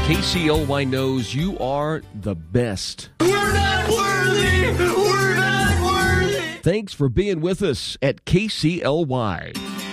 KCLY knows you are the best. We're not worthy! We're not worthy! Thanks for being with us at KCLY.